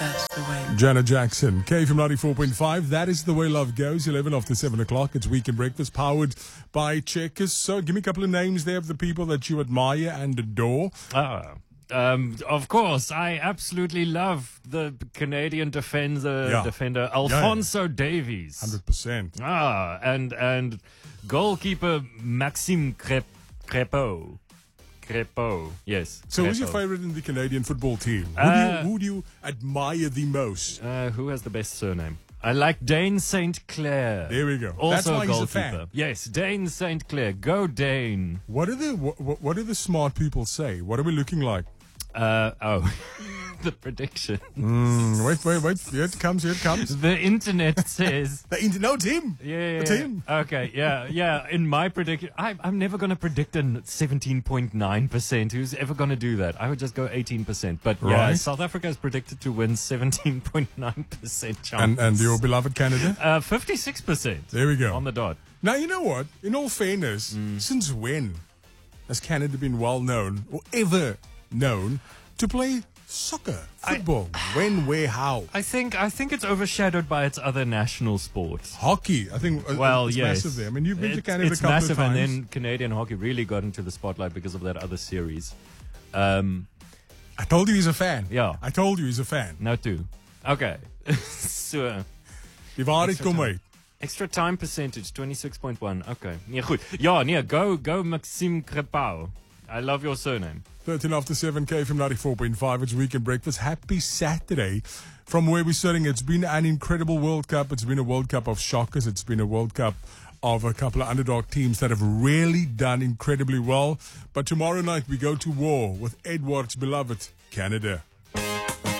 That's the way. Janet Jackson, KFM 94.5. That is the way love goes. 11 after 7 o'clock. It's Weekend Breakfast powered by Checkers. So give me a couple of names there of the people that you admire and adore. Of course, I absolutely love the Canadian defender Alphonso Davies. 100%. And goalkeeper Maxime Crepeau. Yes. So who's your Crepeau. favorite in the Canadian football team? Who do you admire the most? Who has the best surname? I like Dane St. Clair. There we go. Also That's why a he's a goalkeeper. fan. Yes, Dane St. Clair. Go Dane. What do the smart people say? What are we looking like? The prediction. Wait. Here it comes. The internet says. No, it's him. Yeah. It's him. Okay, yeah. In my prediction, I'm never going to predict a 17.9%. Who's ever going to do that? I would just go 18%. But yeah, Right. South Africa is predicted to win 17.9% chance. And your beloved Canada? 56%. There we go. On the dot. Now, you know what? In all fairness, since when has Canada been well known or ever known to play soccer, football? When, where, how? I think it's overshadowed by its other national sports. Hockey, I think, it's yes. massive there. I mean, you've been to Canada it's a couple massive, of times. and then Canadian hockey really got into the spotlight because of that other series. I told you he's a fan. Yeah. I told you he's a fan. Nou toe. Okay. So, Die waarheid kom uit. extra time percentage 26.1. Okay. Nee, goed. Ja, nee, go Maxime Crepeau. I love your surname. 13 after 7, KFM 94.5. It's Weekend Breakfast. Happy Saturday. From where we're sitting, it's been an incredible World Cup. It's been a World Cup of shockers. It's been a World Cup of a couple of underdog teams that have really done incredibly well. But tomorrow night, we go to war with Edward's beloved Canada.